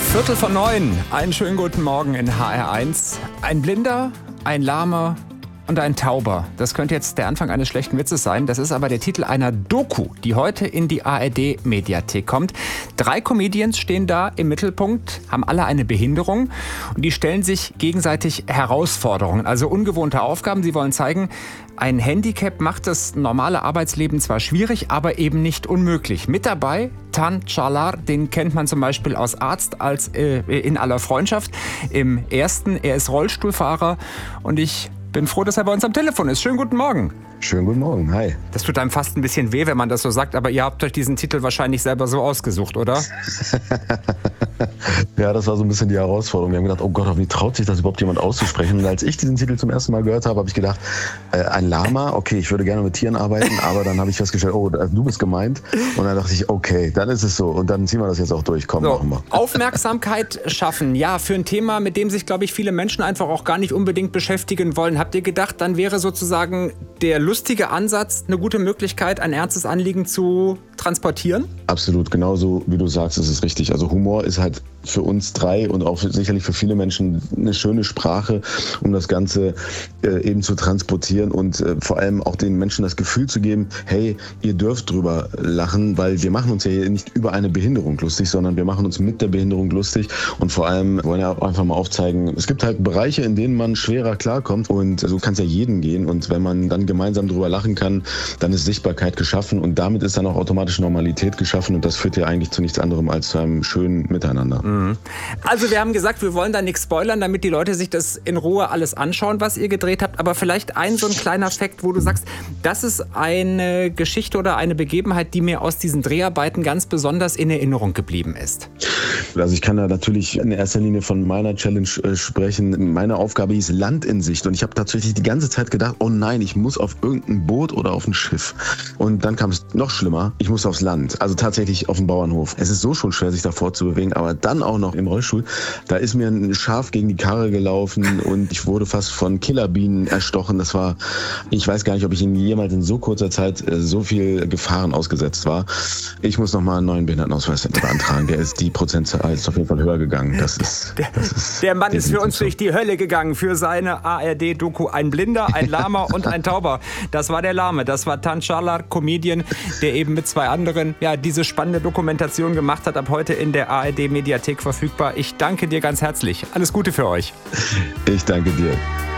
8:45. Einen schönen guten Morgen in HR1. Ein Blinder, ein Lahmer und ein Tauber. Das könnte jetzt der Anfang eines schlechten Witzes sein. Das ist aber der Titel einer Doku, die heute in die ARD-Mediathek kommt. 3 Comedians stehen da im Mittelpunkt, haben alle eine Behinderung und die stellen sich gegenseitig Herausforderungen, also ungewohnte Aufgaben. Sie wollen zeigen, ein Handicap macht das normale Arbeitsleben zwar schwierig, aber eben nicht unmöglich. Mit dabei Tan Çağlar, den kennt man zum Beispiel als Arzt, als in aller Freundschaft. Im ersten, er ist Rollstuhlfahrer und ich bin froh, dass er bei uns am Telefon ist. Schönen guten Morgen. Schönen guten Morgen, hi. Das tut einem fast ein bisschen weh, wenn man das so sagt, aber ihr habt euch diesen Titel wahrscheinlich selber so ausgesucht, oder? Ja, das war so ein bisschen die Herausforderung. Wir haben gedacht, oh Gott, wie traut sich das überhaupt jemand auszusprechen? Und als ich diesen Titel zum ersten Mal gehört habe, habe ich gedacht, ein Lama, okay, ich würde gerne mit Tieren arbeiten, aber dann habe ich festgestellt, oh, du bist gemeint. Und dann dachte ich, okay, dann ist es so. Und dann ziehen wir das jetzt auch durch. Komm, so, machen wir. Aufmerksamkeit schaffen, ja, für ein Thema, mit dem sich, glaube ich, viele Menschen einfach auch gar nicht unbedingt beschäftigen wollen. Habt ihr gedacht, dann wäre sozusagen der lustige Ansatz eine gute Möglichkeit, ein ernstes Anliegen zu transportieren? Absolut, genauso wie du sagst, ist es richtig. Also Humor ist halt für uns 3 und auch sicherlich für viele Menschen eine schöne Sprache, um das Ganze eben zu transportieren und vor allem auch den Menschen das Gefühl zu geben, hey, ihr dürft drüber lachen, weil wir machen uns ja hier nicht über eine Behinderung lustig, sondern wir machen uns mit der Behinderung lustig und vor allem wollen ja auch einfach mal aufzeigen, es gibt halt Bereiche, in denen man schwerer klarkommt und so kann es ja jedem gehen und wenn man dann gemeinsam drüber lachen kann, dann ist Sichtbarkeit geschaffen und damit ist dann auch automatisch Normalität geschaffen und das führt ja eigentlich zu nichts anderem als zu einem schönen Miteinander. Also wir haben gesagt, wir wollen da nichts spoilern, damit die Leute sich das in Ruhe alles anschauen, was ihr gedreht habt. Aber vielleicht so ein kleiner Fakt, wo du sagst, das ist eine Geschichte oder eine Begebenheit, die mir aus diesen Dreharbeiten ganz besonders in Erinnerung geblieben ist. Also ich kann da natürlich in erster Linie von meiner Challenge sprechen. Meine Aufgabe hieß Land in Sicht und ich habe tatsächlich die ganze Zeit gedacht, oh nein, ich muss auf irgendein Boot oder auf ein Schiff. Und dann kam es noch schlimmer, ich muss aufs Land, also tatsächlich auf den Bauernhof. Es ist so schon schwer, sich davor zu bewegen, aber dann auch noch im Rollstuhl, da ist mir ein Schaf gegen die Karre gelaufen und ich wurde fast von Killerbienen erstochen. Das war, ich weiß gar nicht, ob ich jemals in so kurzer Zeit so viel Gefahren ausgesetzt war. Ich muss nochmal einen neuen Behindertenausweis beantragen. Die Prozentzahl ist auf jeden Fall höher gegangen. Der Mann ist für uns durch die Hölle gegangen für seine ARD-Doku. Ein Blinder, ein Lahmer und ein Tauber. Das war der Lahme. Das war Tan Çağlar, Comedian, der eben mit 2 anderen diese spannende Dokumentation gemacht hat. Ab heute in der ARD-Mediathek verfügbar. Ich danke dir ganz herzlich. Alles Gute für euch. Ich danke dir.